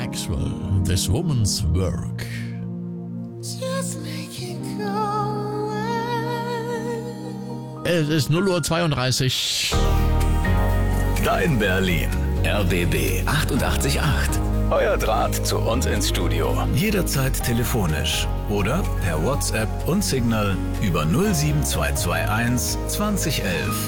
Maxwell, This Woman's Work. Just make it go away. Es ist 0:32 Uhr. Dein Berlin. RBB 88.8. Euer Draht zu uns ins Studio. Jederzeit telefonisch oder per WhatsApp und Signal über 07221 2011.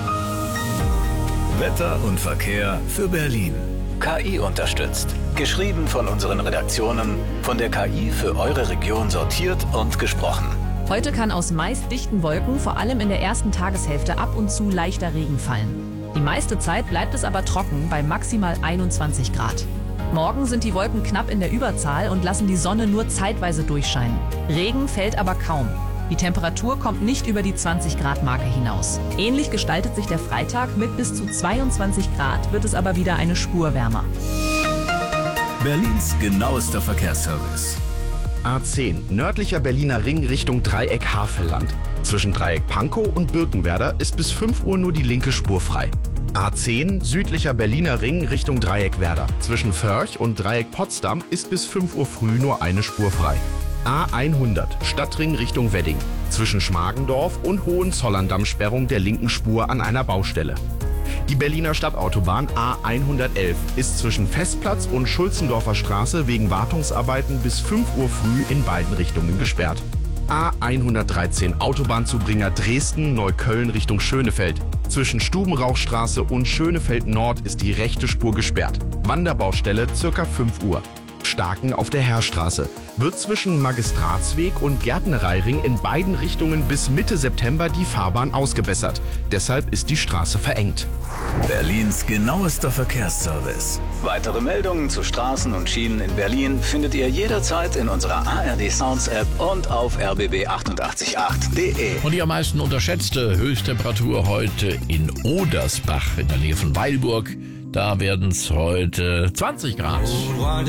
Wetter und Verkehr für Berlin. KI unterstützt. Geschrieben von unseren Redaktionen, von der KI für eure Region sortiert und gesprochen. Heute kann aus meist dichten Wolken vor allem in der ersten Tageshälfte ab und zu leichter Regen fallen. Die meiste Zeit bleibt es aber trocken bei maximal 21 Grad. Morgen sind die Wolken knapp in der Überzahl und lassen die Sonne nur zeitweise durchscheinen. Regen fällt aber kaum. Die Temperatur kommt nicht über die 20-Grad-Marke hinaus. Ähnlich gestaltet sich der Freitag. Mit bis zu 22 Grad wird es aber wieder eine Spur wärmer. Berlins genauester Verkehrsservice. A10, nördlicher Berliner Ring Richtung Dreieck Havelland. Zwischen Dreieck Pankow und Birkenwerder ist bis 5 Uhr nur die linke Spur frei. A10, südlicher Berliner Ring Richtung Dreieck Werder. Zwischen Förch und Dreieck Potsdam ist bis 5 Uhr früh nur eine Spur frei. A100, Stadtring Richtung Wedding. Zwischen Schmargendorf und Hohenzollern Sperrung der linken Spur an einer Baustelle. Die Berliner Stadtautobahn A111 ist zwischen Festplatz und Schulzendorfer Straße wegen Wartungsarbeiten bis 5 Uhr früh in beiden Richtungen gesperrt. A113 Autobahnzubringer Dresden-Neukölln Richtung Schönefeld. Zwischen Stubenrauchstraße und Schönefeld Nord ist die rechte Spur gesperrt. Wanderbaustelle ca. 5 Uhr. Starken auf der Heerstraße. Wird zwischen Magistratsweg und Gärtnereiring in beiden Richtungen bis Mitte September die Fahrbahn ausgebessert. Deshalb ist die Straße verengt. Berlins genauester Verkehrsservice. Weitere Meldungen zu Straßen und Schienen in Berlin findet ihr jederzeit in unserer ARD Sounds App und auf rbb888.de. Und die am meisten unterschätzte Höchsttemperatur heute in Odersbach in der Nähe von Weilburg. Da werden es heute 20 Grad.